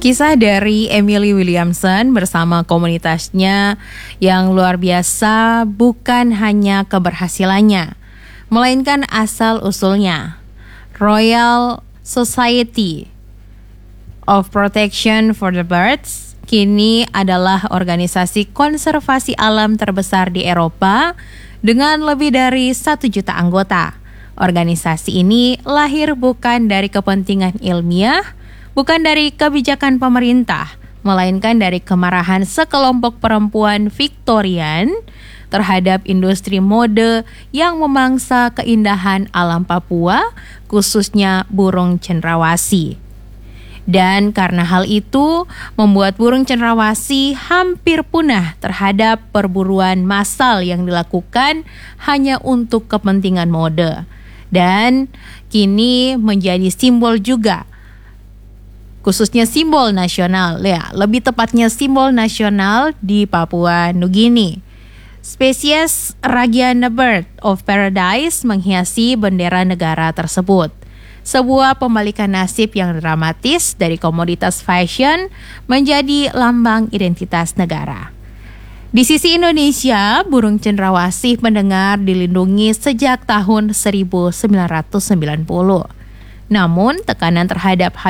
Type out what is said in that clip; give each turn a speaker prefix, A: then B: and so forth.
A: Kisah dari Emily Williamson bersama komunitasnya yang luar biasa bukan hanya keberhasilannya, melainkan asal-usulnya. Royal Society of Protection for the Birds kini adalah organisasi konservasi alam terbesar di Eropa dengan lebih dari 1 juta anggota. Organisasi ini lahir bukan dari kepentingan ilmiah, bukan dari kebijakan pemerintah, melainkan dari kemarahan sekelompok perempuan Victorian terhadap industri mode yang memangsa keindahan alam Papua, khususnya burung cendrawasih. Dan karena hal itu, membuat burung cendrawasih hampir punah terhadap perburuan massal yang dilakukan hanya untuk kepentingan mode. Dan kini menjadi simbol juga, khususnya simbol nasional, ya, lebih tepatnya simbol nasional di Papua Nugini. Spesies Ragiana Bird of Paradise menghiasi bendera negara tersebut. Sebuah pembalikan nasib yang dramatis dari komoditas fashion menjadi lambang identitas negara. Di sisi Indonesia, burung cendrawasih mendengar dilindungi sejak tahun 1990. Namun, tekanan terhadap